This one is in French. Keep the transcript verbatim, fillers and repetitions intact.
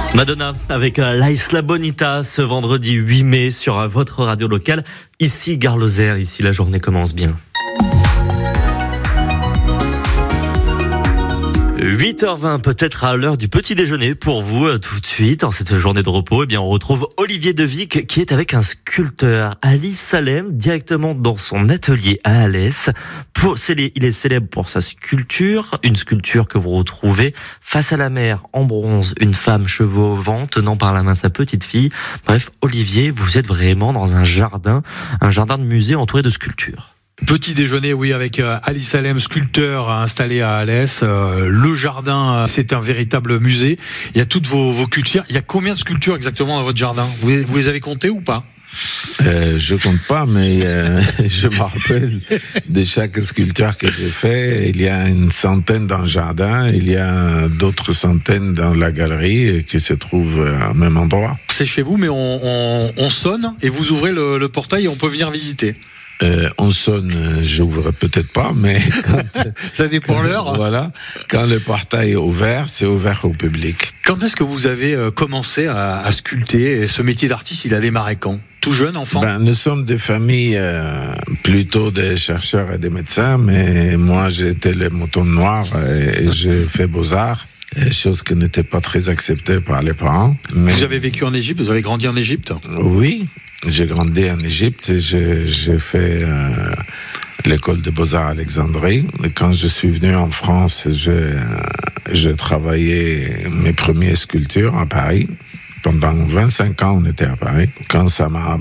Madonna avec La Isla Bonita ce vendredi huit mai sur votre radio locale. Ici Gare Lozère, ici la journée commence bien. huit heures vingt, peut-être à l'heure du petit déjeuner pour vous, tout de suite, en cette journée de repos. Eh bien, on retrouve Olivier Devic qui est avec un sculpteur, Ali Salem, directement dans son atelier à Alès. Pour, il est célèbre pour sa sculpture, une sculpture que vous retrouvez face à la mer, en bronze, une femme cheveux au vent, tenant par la main sa petite fille. Bref, Olivier, vous êtes vraiment dans un jardin, un jardin de musée entouré de sculptures. Petit déjeuner, oui, avec euh, Ali Salem, sculpteur installé à Alès. Euh, le jardin, euh, c'est un véritable musée. Il y a toutes vos, vos cultures. Il y a combien de sculptures exactement dans votre jardin ? vous, vous les avez comptées ou pas ? Euh, je compte pas, mais euh, je me rappelle de chaque sculpture que j'ai fait. Il y a une centaine dans le jardin, il y a d'autres centaines dans la galerie qui se trouvent au même endroit. C'est chez vous, mais on, on, on sonne et vous ouvrez le, le portail et on peut venir visiter. Euh, on sonne, j'ouvre peut-être pas, mais quand, ça dépend l'heure. Voilà, quand le portail est ouvert, c'est ouvert au public. Quand est-ce que vous avez commencé à, à sculpter ? Et ce métier d'artiste, il a démarré quand ? Tout jeune, enfant ? Ben, nous sommes des familles euh, plutôt des chercheurs et des médecins, mais moi j'étais le mouton noir et, et j'ai fait beaux-arts. Chose qui n'était pas très acceptée par les parents. Mais... Vous avez vécu en Égypte ? Vous avez grandi en Égypte ? Oui, j'ai grandi en Égypte. J'ai, j'ai fait euh, l'école des Beaux-Arts à Alexandrie. Et quand je suis venu en France, j'ai, j'ai travaillé mes premières sculptures à Paris. Pendant vingt-cinq ans, on était à Paris. Quand ça m'a